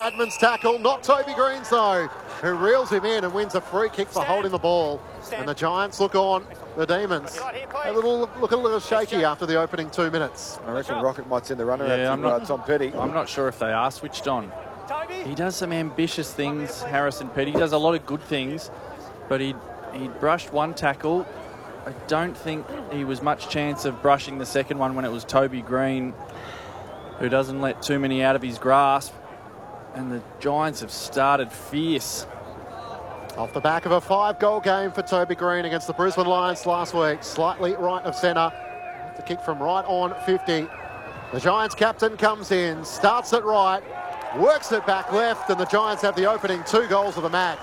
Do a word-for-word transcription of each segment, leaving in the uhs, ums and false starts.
Adman's tackle, not Toby Greens though, who reels him in and wins a free kick for holding the ball. And the Giants look on, the Demons, a little look a little shaky after the opening two minutes. I reckon Rocket might send the runner Yeah, out I'm to not, uh, Tom Petty. I'm not sure if they are switched on. He does some ambitious things, Harrison Petty. He does a lot of good things, but he he brushed one tackle. I don't think he was much chance of brushing the second one when it was Toby Green, who doesn't let too many out of his grasp. And the Giants have started fierce. Off the back of a five-goal game for Toby Green against the Brisbane Lions last week. Slightly right of centre. The kick from right on fifty. The Giants captain comes in, starts it right, works it back left, and the Giants have the opening two goals of the match.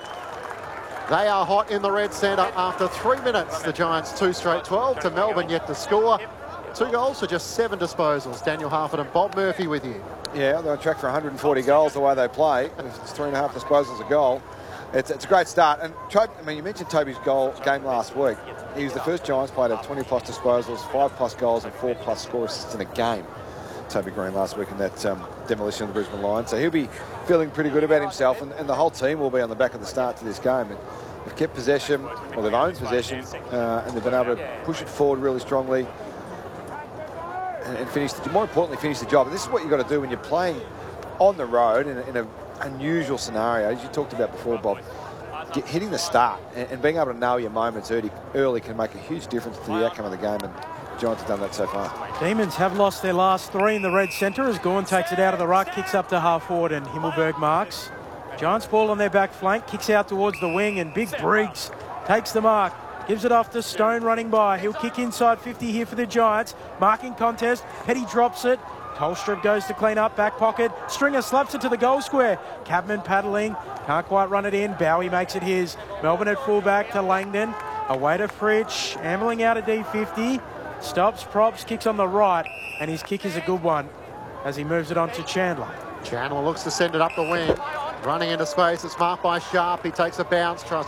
They are hot in the red centre after three minutes. The Giants two straight twelve to Melbourne yet to score. Two goals for just seven disposals. Daniel Harford and Bob Murphy with you. Yeah, they're on track for one hundred forty goals the way they play. It's three and a half disposals a goal. It's, it's a great start. And Toby, I mean, you mentioned Toby's goal game last week. He was the first Giants player to have twenty plus disposals, five plus goals, and four plus score assists in a game. Toby Green last week in that um, demolition of the Brisbane Lions. So he'll be feeling pretty good about himself, and, and the whole team will be on the back of the start to this game. And they've kept possession, or they've owned possession, uh, and they've been able to push it forward really strongly and, and finish, the, more importantly, finish the job. And this is what you've got to do when you're playing on the road in, a, in an unusual scenario, as you talked about before, Bob. Get, hitting the start and, and being able to know your moments early, early can make a huge difference to the outcome of the game, and Giants have done that so far. Demons have lost their last three in the red centre as Gawn takes it out of the ruck, kicks up to half forward, and Himmelberg marks. Giants ball on their back flank, kicks out towards the wing, and Big Briggs takes the mark. Gives it off to Stone running by. He'll kick inside fifty here for the Giants. Marking contest. Petty drops it. Tolstrup goes to clean up, back pocket. Stringer slaps it to the goal square. Cabman paddling. Can't quite run it in. Bowie makes it his. Melbourne at fullback to Langdon. Away to Fritsch. Ambling out of D fifty. Stops, props, kicks on the right. And his kick is a good one as he moves it on to Chandler. Chandler looks to send it up the wing. Running into space. It's marked by Sharp. He takes a bounce. Tries